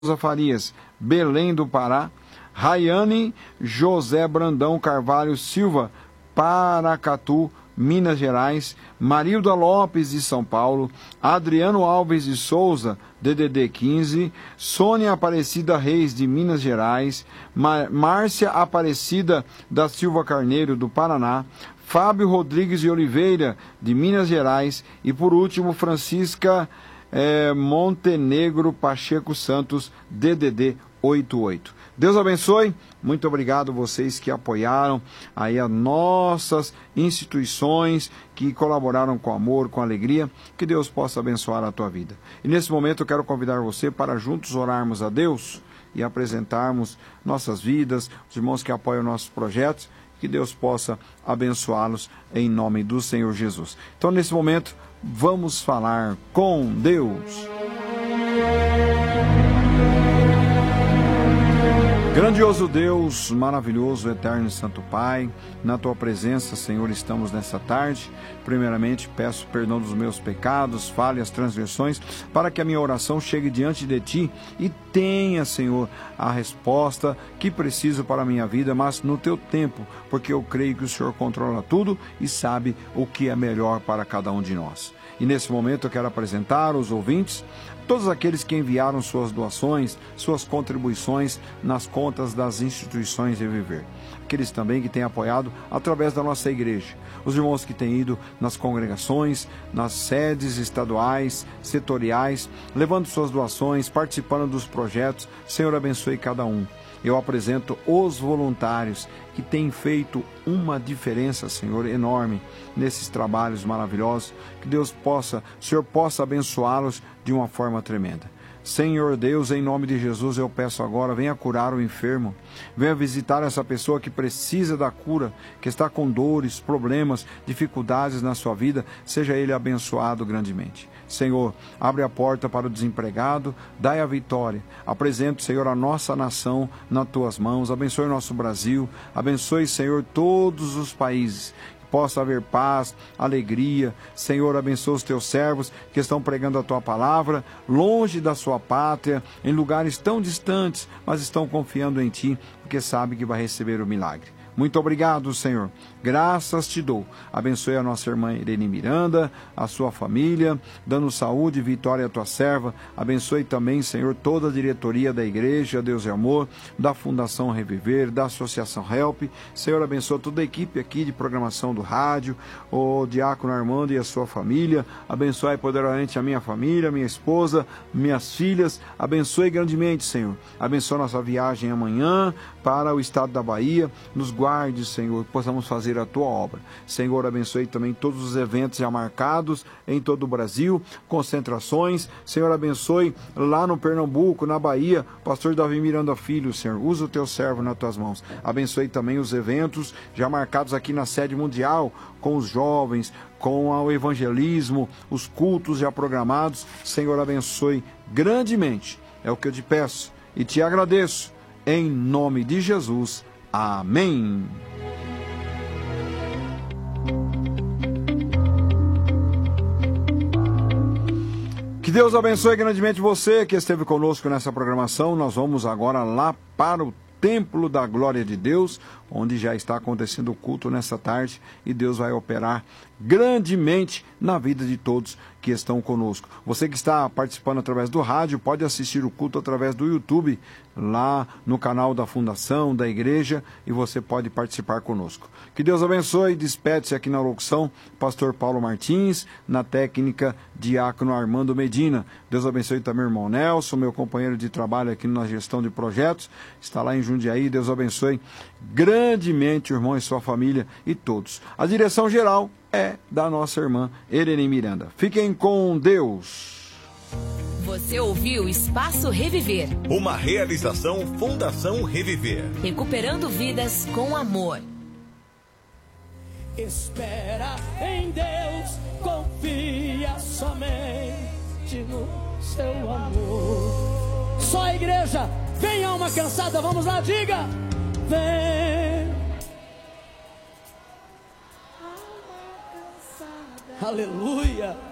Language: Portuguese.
Farias, Belém do Pará. Rayane José Brandão Carvalho Silva, Paracatu, Minas Gerais. Marilda Lopes de São Paulo. Adriano Alves de Souza, DDD 15. Sônia Aparecida Reis de Minas Gerais. Márcia Aparecida da Silva Carneiro do Paraná. Fábio Rodrigues de Oliveira de Minas Gerais. E por último, Francisca Montenegro Pacheco Santos, DDD 88. Deus abençoe, muito obrigado vocês que apoiaram aí as nossas instituições, que colaboraram com amor, com alegria, que Deus possa abençoar a tua vida. E nesse momento eu quero convidar você para juntos orarmos a Deus e apresentarmos nossas vidas, os irmãos que apoiam nossos projetos, que Deus possa abençoá-los em nome do Senhor Jesus. Então nesse momento, vamos falar com Deus. Grandioso Deus, maravilhoso, eterno e santo Pai, na Tua presença, Senhor, estamos nessa tarde. Primeiramente, peço perdão dos meus pecados, falhas, transgressões, para que a minha oração chegue diante de Ti e tenha, Senhor, a resposta que preciso para a minha vida, mas no Teu tempo, porque eu creio que o Senhor controla tudo e sabe o que é melhor para cada um de nós. E nesse momento eu quero apresentar os ouvintes, todos aqueles que enviaram suas doações, suas contribuições nas contas das instituições Reviver. Aqueles também que têm apoiado através da nossa igreja. Os irmãos que têm ido nas congregações, nas sedes estaduais, setoriais, levando suas doações, participando dos projetos. Senhor, abençoe cada um. Eu apresento os voluntários que têm feito uma diferença, Senhor, enorme nesses trabalhos maravilhosos. Que Deus possa, o Senhor possa abençoá-los de uma forma tremenda. Senhor Deus, em nome de Jesus, eu peço agora, venha curar o enfermo, venha visitar essa pessoa que precisa da cura, que está com dores, problemas, dificuldades na sua vida, seja ele abençoado grandemente. Senhor, abre a porta para o desempregado, dai a vitória. Apresento, Senhor, a nossa nação nas tuas mãos, abençoe o nosso Brasil, abençoe, Senhor, todos os países. Possa haver paz, alegria. Senhor, abençoa os teus servos que estão pregando a tua palavra, longe da sua pátria, em lugares tão distantes, mas estão confiando em ti, porque sabem que vai receber o milagre. Muito obrigado, Senhor. Graças te dou. Abençoe a nossa irmã Irene Miranda, a sua família, dando saúde e vitória à tua serva. Abençoe também, Senhor, toda a diretoria da igreja, Deus e Amor, da Fundação Reviver, da Associação Help. Senhor, abençoa toda a equipe aqui de programação do rádio, o diácono Armando e a sua família. Abençoe poderosamente a minha família, minha esposa, minhas filhas. Abençoe grandemente, Senhor. Abençoe nossa viagem amanhã para o estado da Bahia. Nos guarde, Senhor, que possamos fazer a tua obra. Senhor, abençoe também todos os eventos já marcados em todo o Brasil, concentrações. Senhor, abençoe lá no Pernambuco, na Bahia, pastor Davi Miranda Filho, Senhor, usa o teu servo nas tuas mãos. Abençoe também os eventos já marcados aqui na sede mundial, com os jovens, com o evangelismo, os cultos já programados. Senhor, abençoe grandemente. É o que eu te peço e te agradeço. Em nome de Jesus. Amém. Que Deus abençoe grandemente você que esteve conosco nessa programação. Nós vamos agora lá para o Templo da Glória de Deus, onde já está acontecendo o culto nessa tarde, e Deus vai operar grandemente na vida de todos que estão conosco. Você que está participando através do rádio, pode assistir o culto através do YouTube, lá no canal da Fundação, da Igreja, e você pode participar conosco. Que Deus abençoe. Despede-se aqui na locução, pastor Paulo Martins, na técnica, diácono Armando Medina. Deus abençoe também o irmão Nelson, meu companheiro de trabalho aqui na gestão de projetos, está lá em Jundiaí. Deus abençoe grandemente o irmão e sua família e todos. A direção geral é da nossa irmã Irene Miranda. Fiquem com Deus. Você ouviu Espaço Reviver, uma realização Fundação Reviver, recuperando vidas com amor. Espera em Deus, confia somente no seu amor. Só a igreja, vem alma cansada, vamos lá, diga. Vem. Aleluia.